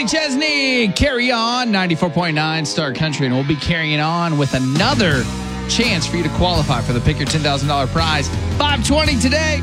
Kenny Chesney, Carry On, 94.9 Star Country, and we'll be carrying on with another chance for you to qualify for the Pick Your $10,000 prize. 5:20 today.